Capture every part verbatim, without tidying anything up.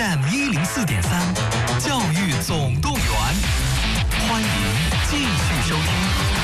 F M 一零四点三，教育总动员，欢迎继续收听。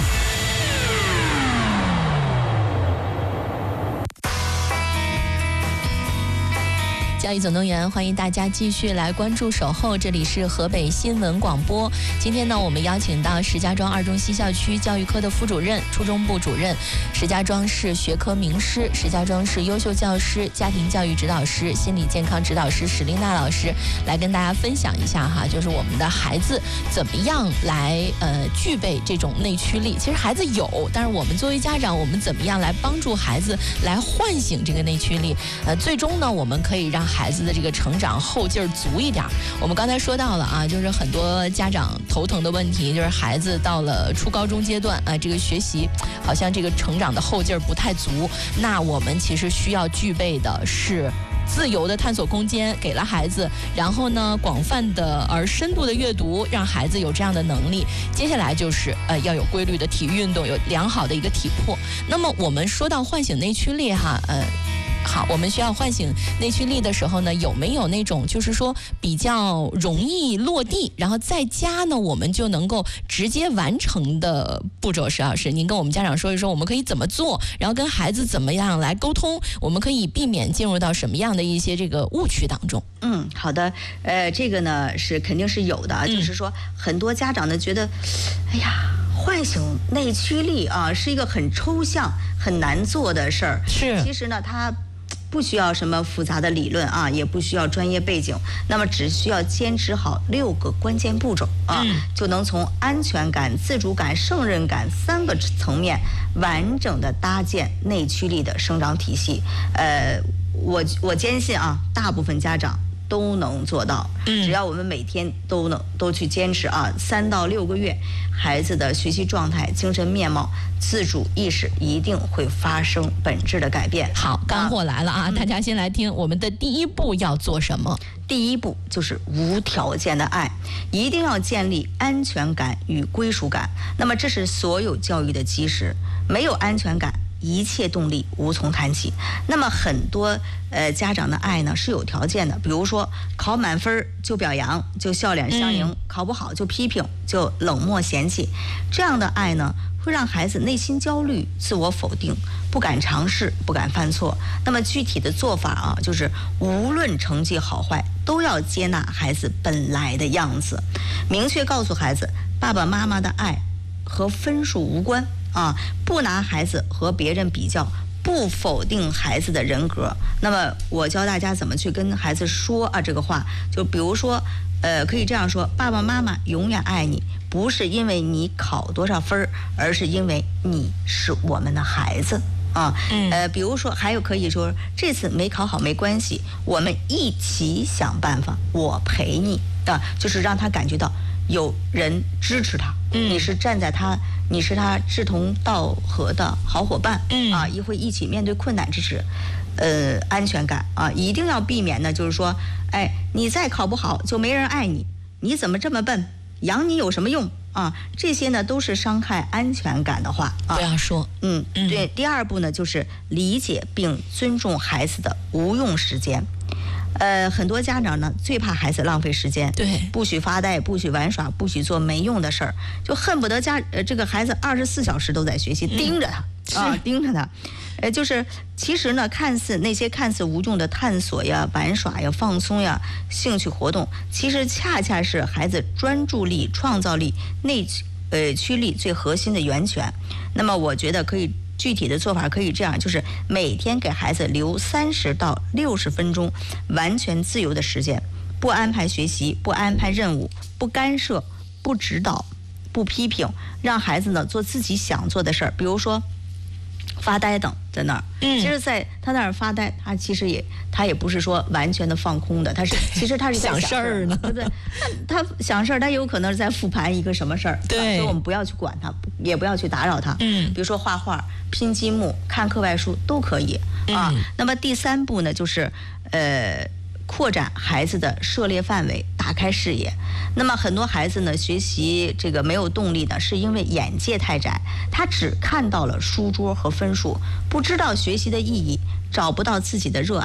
教育总动员，欢迎大家继续来关注守候，这里是河北新闻广播。今天呢，我们邀请到石家庄二中西校区教育科的副主任、初中部主任、石家庄市学科名师、石家庄市优秀教师、家庭教育指导师、心理健康指导师史琳娜老师来跟大家分享一下哈，就是我们的孩子怎么样来呃具备这种内驱力。其实孩子有，但是我们作为家长，我们怎么样来帮助孩子来唤醒这个内驱力？呃，最终呢，我们可以让孩子的这个成长后劲儿足一点。我们刚才说到了啊，就是很多家长头疼的问题，就是孩子到了初高中阶段啊，这个学习好像这个成长的后劲儿不太足。那我们其实需要具备的是自由的探索空间，给了孩子，然后呢，广泛的而深度的阅读，让孩子有这样的能力。接下来就是呃要有规律的体育运动，有良好的一个体魄。那么我们说到唤醒内驱力哈，呃。好，我们需要唤醒内驱力的时候呢，有没有那种就是说比较容易落地，然后在家呢我们就能够直接完成的步骤？石老师，您跟我们家长说一说，我们可以怎么做，然后跟孩子怎么样来沟通，我们可以避免进入到什么样的一些这个误区当中？ 嗯，好的，呃，这个呢是肯定是有的啊，嗯、就是说很多家长呢觉得，哎呀。唤醒内驱力啊，是一个很抽象、很难做的事儿。 是， 其实呢，它不需要什么复杂的理论啊，也不需要专业背景，那么只需要坚持好六个关键步骤啊，嗯、就能从安全感、自主感、胜任感三个层面完整的搭建内驱力的生长体系。呃，我我坚信啊，大部分家长都能做到，只要我们每天都能都去坚持啊，三到六个月，孩子的学习状态、精神面貌、自主意识一定会发生本质的改变。 好，干货来了啊！啊大家先来听，我们的第一步要做什么？ 第一步就是无条件的爱，一定要建立安全感与归属感。那么这是所有教育的基石，没有安全感，一切动力无从谈起。那么很多呃家长的爱呢是有条件的，比如说考满分就表扬，就笑脸相迎；嗯、考不好就批评，就冷漠嫌弃。这样的爱呢，会让孩子内心焦虑、自我否定，不敢尝试，不敢犯错。那么具体的做法啊，就是无论成绩好坏，都要接纳孩子本来的样子，明确告诉孩子，爸爸妈妈的爱和分数无关。啊，不拿孩子和别人比较，不否定孩子的人格。那么我教大家怎么去跟孩子说啊这个话，就比如说，呃，可以这样说：爸爸妈妈永远爱你，不是因为你考多少分，而是因为你是我们的孩子啊。呃，比如说还有可以说，这次没考好没关系，我们一起想办法，我陪你啊，就是让他感觉到有人支持他，嗯、你是站在他。你是他志同道合的好伙伴，嗯啊，一会一起面对困难之时，呃，安全感啊，一定要避免呢，就是说，哎，你再考不好就没人爱你，你怎么这么笨？养你有什么用啊？这些呢都是伤害安全感的话啊， 不要说。 嗯，对。第二步呢，就是理解并尊重孩子的无用时间。呃，很多家长呢最怕孩子浪费时间， 对， 不许发呆，不许玩耍，不许做没用的事儿，就恨不得家呃这个孩子二十四小时都在学习，盯着他、嗯、啊，盯着他，呃，就是其实呢，看似那些看似无用的探索呀、玩耍呀、放松呀、兴趣活动，其实恰恰是孩子专注力、创造力、内呃驱力最核心的源泉。那么我觉得可以。具体的做法可以这样，就是每天给孩子留三十到六十分钟完全自由的时间，不安排学习，不安排任务，不干涉，不指导，不批评，让孩子呢做自己想做的事儿，比如说发呆等在那儿。嗯，其实在他那儿发呆，他其实也他也不是说完全的放空的，他是其实他是在想事儿呢， 对不对？他他想事儿，他有可能是在复盘一个什么事儿， 对， 所以我们不要去管他，也不要去打扰他。嗯，比如说画画、拼积木、看课外书都可以啊。嗯、那么第三步呢，就是呃。扩展孩子的涉猎范围，打开视野。那么很多孩子呢，学习这个没有动力呢，是因为眼界太窄，他只看到了书桌和分数，不知道学习的意义，找不到自己的热爱。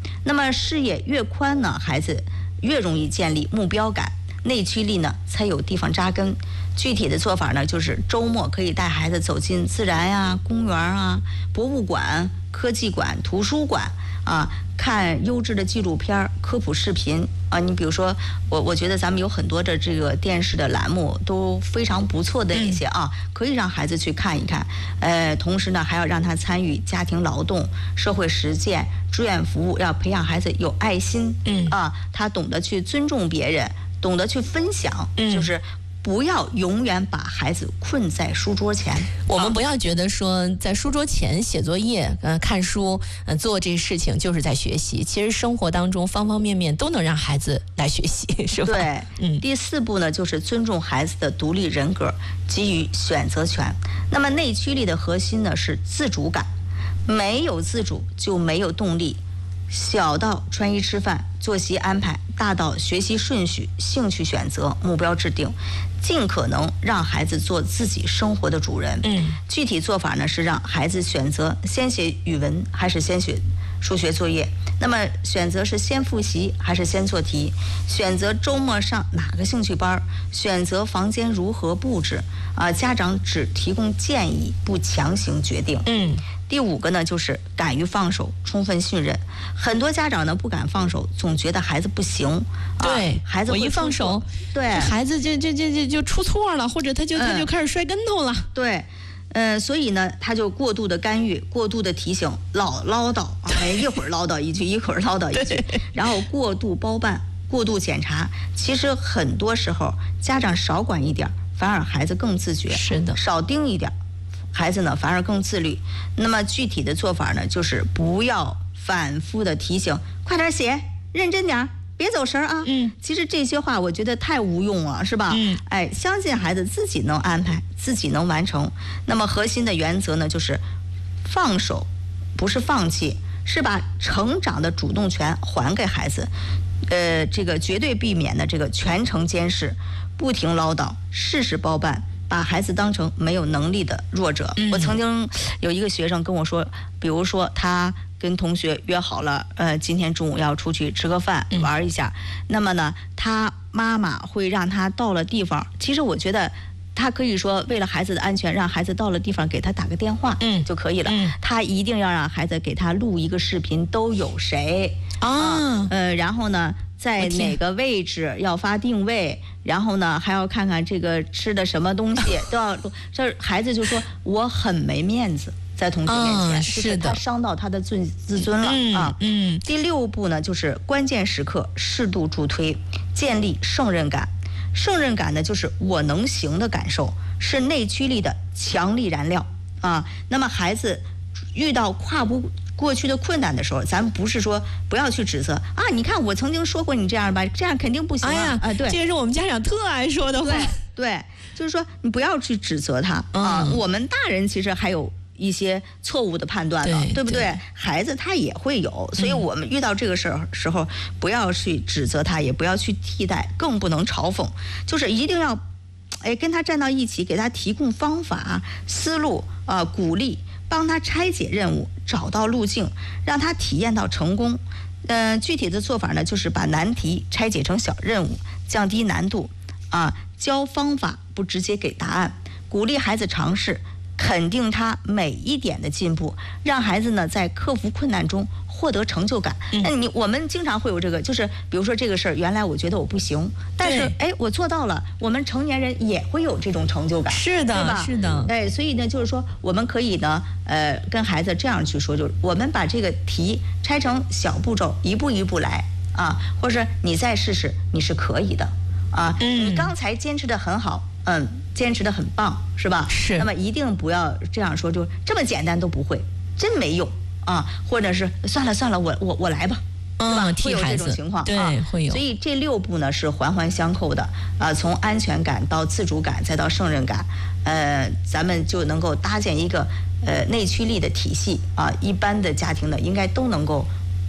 那么视野越宽呢，孩子越容易建立目标感，内驱力呢才有地方扎根。具体的做法呢，就是周末可以带孩子走进自然呀、公园啊、博物馆、科技馆、图书馆啊，看优质的纪录片、科普视频啊。你比如说，我我觉得咱们有很多的这个电视的栏目都非常不错的一些啊，嗯、可以让孩子去看一看。呃，同时呢，还要让他参与家庭劳动、社会实践、志愿服务，要培养孩子有爱心。嗯啊，他懂得去尊重别人，懂得去分享，嗯、就是。不要永远把孩子困在书桌前。 我们不要觉得说在书桌前写作业、呃看书、呃做这事情就是在学习。其实生活当中方方面面都能让孩子来学习，是吧？ 对，嗯。第四步呢，就是尊重孩子的独立人格，给予选择权。那么内驱力的核心呢是自主感，没有自主就没有动力。小到穿衣吃饭、作息安排，大到学习顺序、兴趣选择、目标制定，尽可能让孩子做自己生活的主人。嗯，具体做法呢是让孩子选择先写语文还是先写数学作业，那么选择是先复习还是先做题，选择周末上哪个兴趣班，选择房间如何布置啊、呃，家长只提供建议，不强行决定。嗯。第五个呢，就是敢于放手，充分信任。很多家长呢不敢放手，总觉得孩子不行。 对， 啊、孩子我一放手， 对， 孩子就就就就就出错了，或者他就、嗯、他就开始摔跟头了。 对，呃，所以呢，他就过度的干预，过度的提醒，老唠叨，哎，一会儿唠叨一句，一会儿唠叨一句，然后过度包办，过度检查。其实很多时候，家长少管一点，反而孩子更自觉。 是的， 少盯一点。孩子呢反而更自律。那么具体的做法呢，就是不要反复的提醒，快点写，认真点，别走神啊。嗯，其实这些话我觉得太无用了，是吧？嗯，哎，相信孩子自己能安排，自己能完成。那么核心的原则呢，就是放手，不是放弃，是把成长的主动权还给孩子。呃，这个绝对避免的这个全程监视，不停唠叨，事事包办。把孩子当成没有能力的弱者。嗯、我曾经有一个学生跟我说，比如说他跟同学约好了，呃，今天中午要出去吃个饭，嗯、玩一下。那么呢，他妈妈会让他到了地方，其实我觉得他可以说为了孩子的安全，让孩子到了地方给他打个电话，嗯，就可以了。嗯、他一定要让孩子给他录一个视频，都有谁啊？啊呃，然后呢？在哪个位置要发定位，然后呢还要看看这个吃的什么东西都要。这孩子就说我很没面子，在同学面前，嗯、是的，他伤到他的自自尊了、嗯、啊。嗯。第六步呢，就是关键时刻适度助推，建立胜任感。胜任感呢，就是我能行的感受，是内驱力的强力燃料啊。那么孩子遇到跨不过去的困难的时候，咱们不是说不要去指责啊！你看我曾经说过你这样吧，这样肯定不行啊！哎呀，啊，对， 这个是我们家长特爱说的话。 对，对，就是说你不要去指责他、嗯、啊。我们大人其实还有一些错误的判断呢， 对, 对不对？对，孩子他也会有，所以我们遇到这个事儿时候，不要去指责他，也不要去替代，更不能嘲讽，就是一定要，哎，跟他站到一起，给他提供方法、思路啊、呃，鼓励。帮他拆解任务，找到路径，让他体验到成功。呃，具体的做法呢，就是把难题拆解成小任务，降低难度，啊，教方法不直接给答案，鼓励孩子尝试，肯定他每一点的进步，让孩子呢在克服困难中获得成就感。那、嗯、你我们经常会有这个，就是比如说这个事儿，原来我觉得我不行，但是哎我做到了。我们成年人也会有这种成就感， 是的， 对吧？ 是的。 哎，所以呢，就是说我们可以呢，呃，跟孩子这样去说，就是我们把这个题拆成小步骤，一步一步来啊，或者你再试试，你是可以的啊。嗯、你刚才坚持得很好，嗯，坚持得很棒，是吧？ 是。 那么一定不要这样说，就这么简单都不会，真没用。啊，或者是算了算了，我我我来吧， 嗯、 对吧？会有这种情况， 对、 啊， 会有。 所以这六步呢是环环相扣的啊，从安全感到自主感，再到胜任感，呃，咱们就能够搭建一个呃内驱力的体系啊。一般的家庭呢，应该都能够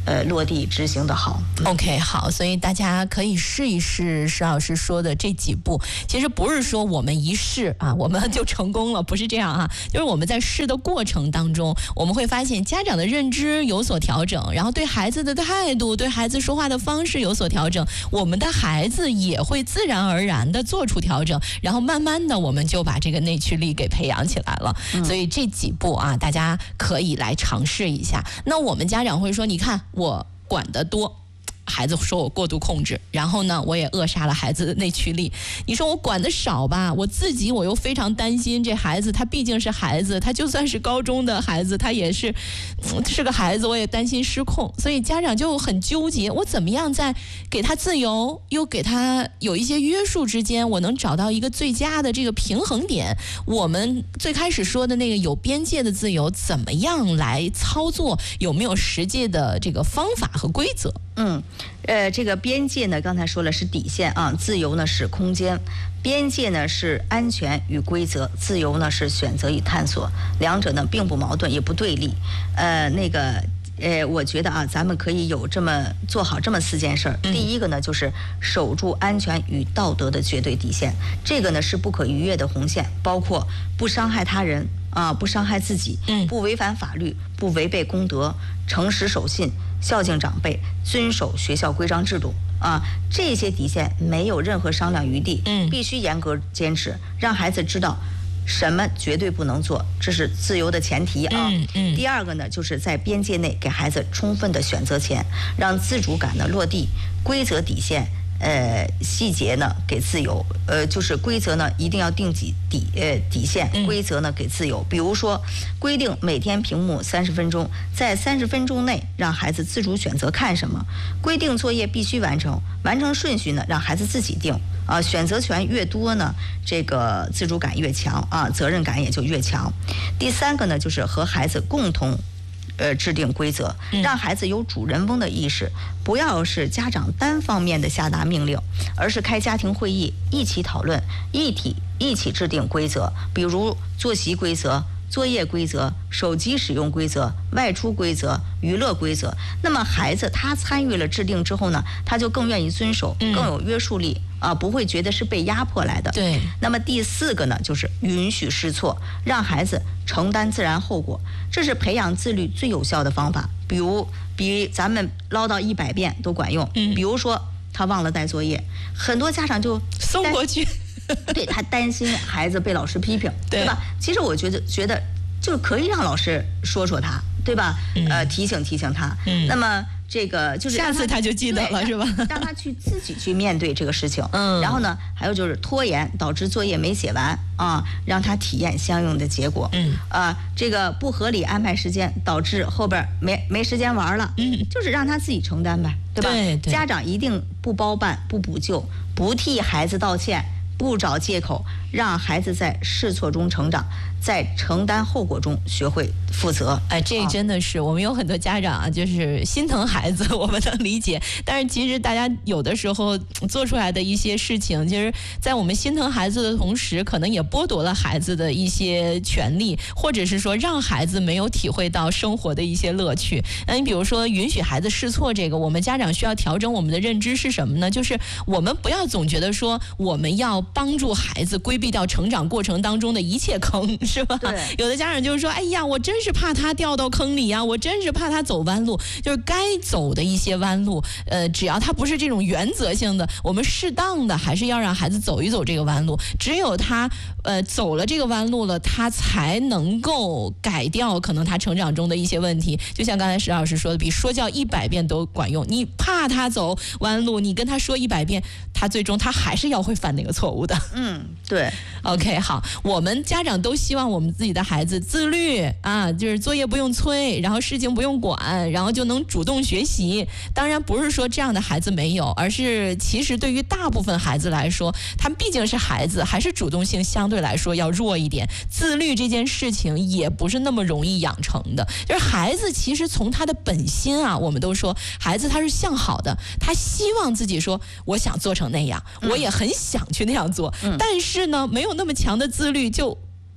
呃落地执行的好。 OK， 好，所以大家可以试一试石老师说的这几步。其实不是说我们一试啊，我们就成功了，不是这样啊。就是我们在试的过程当中，我们会发现家长的认知有所调整，然后对孩子的态度、对孩子说话的方式有所调整，我们的孩子也会自然而然的做出调整，然后慢慢的我们就把这个内驱力给培养起来了。嗯、所以这几步啊，大家可以来尝试一下。那我们家长会说，你看我管得多，孩子说我过度控制，然后呢，我也扼杀了孩子的内驱力。你说我管得少吧，我自己我又非常担心这孩子，他毕竟是孩子，他就算是高中的孩子，他也是、嗯、是个孩子，我也担心失控，所以家长就很纠结，我怎么样在给他自由又给他有一些约束之间，我能找到一个最佳的这个平衡点。我们最开始说的那个有边界的自由，怎么样来操作？有没有实际的这个方法和规则？ 嗯，呃，这个边界呢，刚才说了是底线啊，自由呢是空间，边界呢是安全与规则，自由呢是选择与探索，两者呢并不矛盾也不对立。呃，那个。呃，我觉得啊，咱们可以有这么做好这么四件事儿。第一个呢，就是守住安全与道德的绝对底线，这个呢是不可逾越的红线，包括不伤害他人啊，不伤害自己，不违反法律，不违背公德，诚实守信，孝敬长辈，遵守学校规章制度啊，这些底线没有任何商量余地，必须严格坚持，让孩子知道什么绝对不能做，这是自由的前提啊。嗯嗯、第二个呢，就是在边界内给孩子充分的选择权，让自主感呢落地，规则底线，呃，细节呢给自由，呃，就是规则呢一定要定底底呃底线，规则呢给自由。比如说，规定每天屏幕三十分钟，在三十分钟内让孩子自主选择看什么，规定作业必须完成，完成顺序呢让孩子自己定。啊，选择权越多呢，这个自主感越强啊，责任感也就越强。第三个呢，就是和孩子共同，呃，制定规则，让孩子有主人翁的意识，不要是家长单方面的下达命令，而是开家庭会议，一起讨论，一体一起制定规则，比如作息规则、作业规则、手机使用规则、外出规则、娱乐规则。那么孩子他参与了制定之后呢，他就更愿意遵守，更有约束力。啊，不会觉得是被压迫来的。对。那么第四个呢，就是允许试错，让孩子承担自然后果，这是培养自律最有效的方法。比如，比咱们唠叨一百遍都管用。嗯。比如说，他忘了带作业，很多家长就送过去。 对，他担心孩子被老师批评，对, 对吧？其实我觉得，觉得就可以让老师说说他，对吧？嗯、呃，提醒提醒他。嗯。那么。这个就是下次他就记得了，是吧？ 让他去自己去面对这个事情。嗯。然后呢，还有就是拖延导致作业没写完啊，让他体验相应的结果。嗯。啊，这个不合理安排时间导致后边没没时间玩了。嗯。就是让他自己承担呗，对吧？对对。家长一定不包办、不补救、不替孩子道歉、不找借口，让孩子在试错中成长，在承担后果中学会负责。 哎，这真的是、啊、我们有很多家长啊，就是心疼孩子，我们能理解。但是其实大家有的时候做出来的一些事情，其实在我们心疼孩子的同时，可能也剥夺了孩子的一些权利，或者是说让孩子没有体会到生活的一些乐趣。那你比如说允许孩子试错，这个我们家长需要调整我们的认知是什么呢？就是我们不要总觉得说我们要帮助孩子规避掉成长过程当中的一切坑，是吧？有的家长就是说，哎呀，我真是怕他掉到坑里啊，我真是怕他走弯路。就是该走的一些弯路，呃，只要他不是这种原则性的，我们适当的还是要让孩子走一走这个弯路。只有他呃走了这个弯路了，他才能够改掉可能他成长中的一些问题。就像刚才石老师说的，比说教一百遍都管用。你怕他走弯路，你跟他说一百遍，他最终他还是要会犯那个错误的。 嗯，对。 OK， 好，我们家长都希望我们自己的孩子自律啊，就是作业不用催，然后事情不用管，然后就能主动学习。当然不是说这样的孩子没有，而是其实对于大部分孩子来说，他们毕竟是孩子，还是主动性相对来说要弱一点。自律这件事情也不是那么容易养成的。就是孩子其实从他的本心啊，我们都说孩子他是向好的，他希望自己说我想做成那样，我也很想去那样做，嗯、但是呢没有那么强的自律，就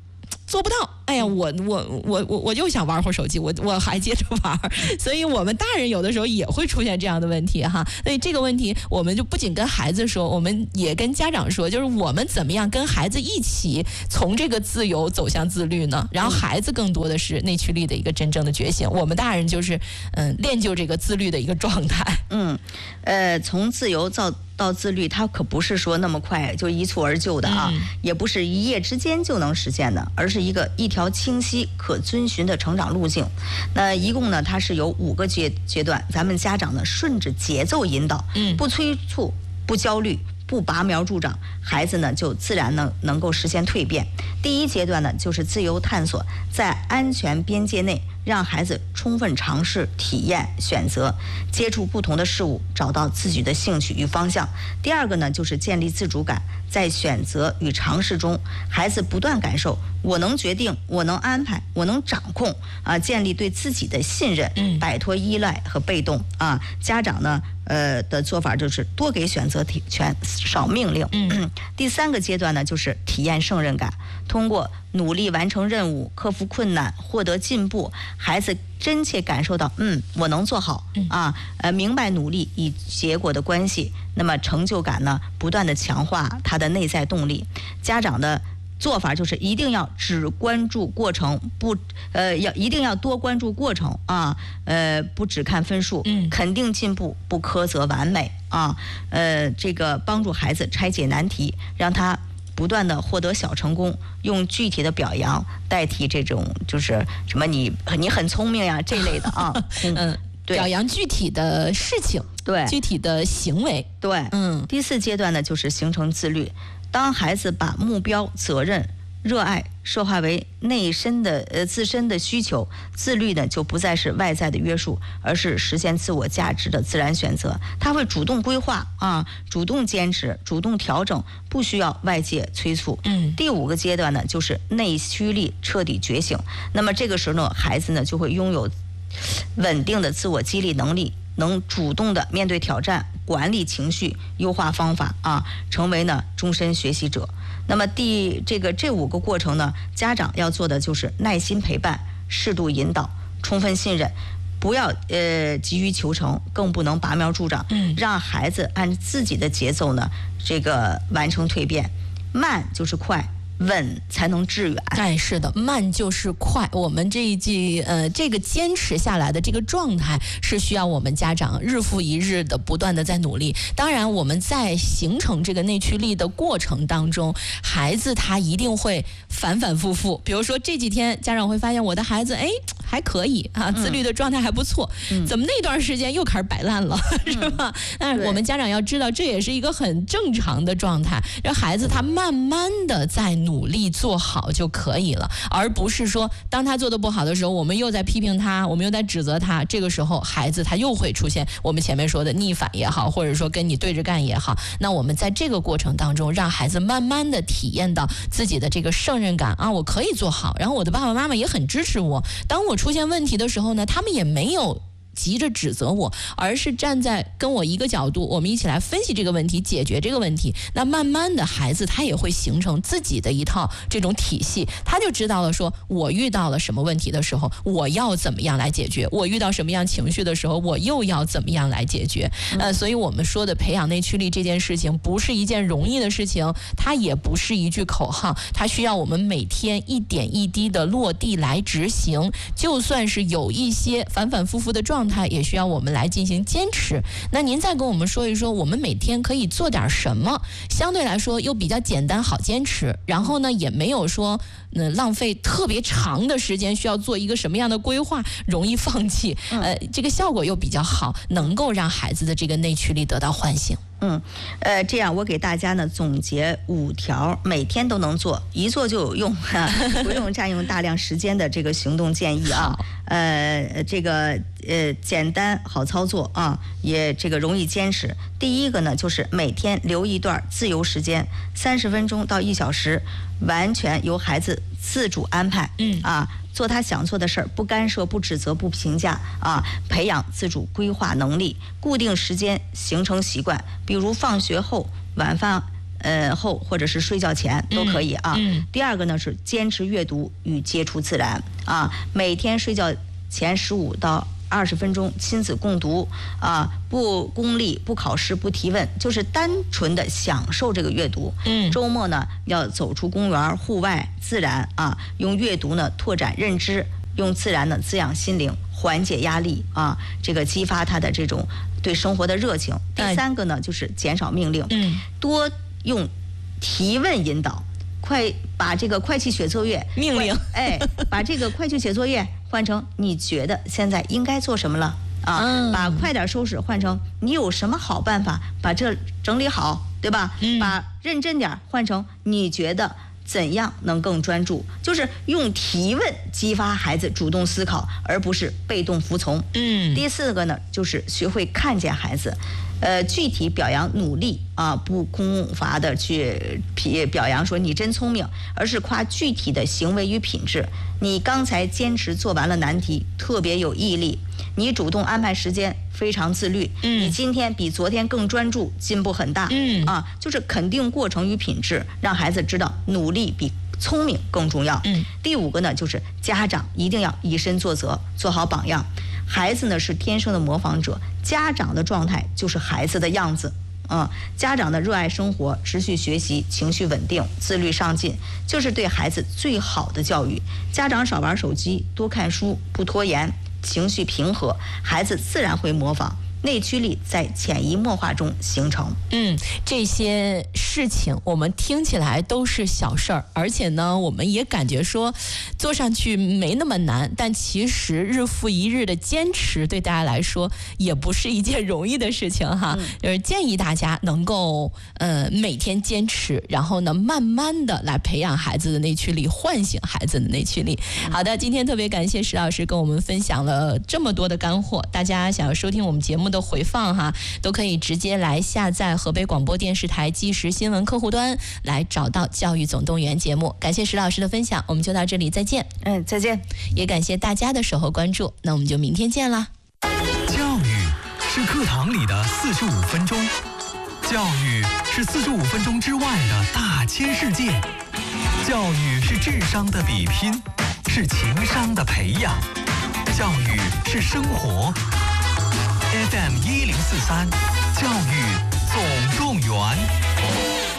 做不到，哎呀，我我我我我就想玩会儿手机，我我还接着玩，所以我们大人有的时候也会出现这样的问题哈。所以这个问题，我们就不仅跟孩子说，我们也跟家长说，就是我们怎么样跟孩子一起从这个自由走向自律呢？然后孩子更多的是内驱力的一个真正的觉醒，我们大人就是嗯练就这个自律的一个状态。 嗯，呃，从自由到到自律，它可不是说那么快就一蹴而就的啊， 嗯、 也不是一夜之间就能实现的，而是一个一条清晰可遵循的成长路径。那一共呢，它是有五个阶阶段，咱们家长呢顺着节奏引导， 嗯， 不催促，不焦虑，不拔苗助长，孩子呢就自然能能够实现蜕变。第一阶段呢，就是自由探索，在安全边界内，让孩子充分尝试、体验、选择，接触不同的事物，找到自己的兴趣与方向。第二个呢，就是建立自主感，在选择与尝试中，孩子不断感受我能决定，我能安排，我能掌控啊，建立对自己的信任，摆脱依赖和被动啊。家长呢，呃的做法就是多给选择权，少命令。 嗯， 第三个阶段呢，就是体验胜任感，通过努力完成任务，克服困难，获得进步，孩子真切感受到，嗯，我能做好啊，呃，明白努力与结果的关系，那么成就感呢，不断的强化他的内在动力。家长的做法就是一定要只关注过程，不呃要一定要多关注过程啊，呃不只看分数，肯定进步，不苛责完美啊，呃这个帮助孩子拆解难题，让他不断的获得小成功，用具体的表扬代替这种就是什么你你很聪明呀这类的啊， 嗯，对，表扬具体的事情， 对， 具体的行为， 对，嗯。第四阶段呢，就是形成自律。当孩子把目标、责任、热爱受化为内身的呃自身的需求，自律呢就不再是外在的约束，而是实现自我价值的自然选择。他会主动规划啊，主动坚持，主动调整，不需要外界催促。 嗯。 第五个阶段呢，就是内驱力彻底觉醒。那么这个时候呢，孩子呢就会拥有稳定的自我激励能力，能主动的面对挑战，管理情绪，优化方法啊，成为呢终身学习者。那么第这个这五个过程呢，家长要做的就是耐心陪伴，适度引导，充分信任，不要呃急于求成，更不能拔苗助长， 嗯， 让孩子按自己的节奏呢，这个完成蜕变。慢就是快，稳才能致远。 哎，是的，慢就是快。我们这一季呃，这个坚持下来的这个状态，是需要我们家长日复一日的不断的在努力。当然，我们在形成这个内驱力的过程当中，孩子他一定会反反复复。比如说这几天，家长会发现我的孩子，哎，还可以啊，自律的状态还不错，嗯、怎么那段时间又开始摆烂了，嗯、是吧？但是我们家长要知道，这也是一个很正常的状态，让孩子他慢慢的在努力。努力做好就可以了，而不是说当他做的不好的时候，我们又在批评他，我们又在指责他，这个时候孩子他又会出现我们前面说的逆反也好，或者说跟你对着干也好。那我们在这个过程当中，让孩子慢慢的体验到自己的这个胜任感啊，我可以做好，然后我的爸爸妈妈也很支持我。当我出现问题的时候呢，他们也没有急着指责我，而是站在跟我一个角度，我们一起来分析这个问题，解决这个问题。那慢慢的孩子他也会形成自己的一套这种体系，他就知道了说我遇到了什么问题的时候，我要怎么样来解决，我遇到什么样情绪的时候，我又要怎么样来解决。呃，所以我们说的培养内驱力这件事情不是一件容易的事情，它也不是一句口号，它需要我们每天一点一滴的落地来执行。就算是有一些反反复复的状态，也需要我们来进行坚持。那您再跟我们说一说，我们每天可以做点什么，相对来说又比较简单好坚持，然后呢也没有说嗯、呃、浪费特别长的时间，需要做一个什么样的规划，容易放弃，呃这个效果又比较好，能够让孩子的这个内驱力得到唤醒。 嗯，呃，这样我给大家呢总结五条，每天都能做，一做就有用，啊、不用占用大量时间的这个行动建议啊。呃，这个呃简单好操作啊，也这个容易坚持。第一个呢，就是每天留一段自由时间，三十分钟到一小时，完全由孩子自主安排。嗯啊。做他想做的事儿，不干涉、不指责、不评价啊，培养自主规划能力，固定时间形成习惯，比如放学后、晚饭呃后或者是睡觉前都可以啊。 嗯嗯、 第二个呢是坚持阅读与接触自然啊，每天睡觉前十五到二十分钟亲子共读啊，不功利、不考试、不提问，就是单纯的享受这个阅读。 嗯， 周末呢要走出公园、户外、自然啊，用阅读呢拓展认知，用自然呢滋养心灵，缓解压力啊，这个激发他的这种对生活的热情。第三个呢就是减少命令， 嗯， 多用提问引导。快把这个快去写作业命令， 哎，把这个快去写作业换成你觉得现在应该做什么了啊？ 嗯、 把快点收拾换成你有什么好办法把这整理好，对吧？ 嗯、 把认真点换成你觉得怎样能更专注，就是用提问激发孩子主动思考，而不是被动服从。 嗯， 第四个呢，就是学会看见孩子。呃，具体表扬努力啊，不空乏的去表扬说你真聪明，而是夸具体的行为与品质。你刚才坚持做完了难题，特别有毅力。你主动安排时间，非常自律。 嗯， 你今天比昨天更专注，进步很大。 嗯， 啊，就是肯定过程与品质，让孩子知道努力比聪明更重要。 嗯， 第五个呢，就是家长一定要以身作则，做好榜样。孩子呢是天生的模仿者，家长的状态就是孩子的样子。嗯，家长的热爱生活、持续学习、情绪稳定、自律上进，就是对孩子最好的教育。家长少玩手机，多看书，不拖延，情绪平和，孩子自然会模仿。内驱力在潜移默化中形成。 嗯，这些事情我们听起来都是小事儿，而且呢，我们也感觉说做上去没那么难，但其实日复一日的坚持对大家来说也不是一件容易的事情哈。嗯、就是建议大家能够呃每天坚持，然后呢慢慢的来培养孩子的内驱力，唤醒孩子的内驱力。嗯、好的，今天特别感谢石老师跟我们分享了这么多的干货，大家想要收听我们节目的回放哈，都可以直接来下载河北广播电视台即时新闻客户端来找到教育总动员节目。感谢石老师的分享，我们就到这里，再见。 嗯，再见。 也感谢大家的守候关注，那我们就明天见啦。 教育是课堂里的四十五分钟，教育是四十五分钟之外的大千世界，教育是智商的比拼，是情商的培养，教育是生活。F M 一零四三，教育总动员。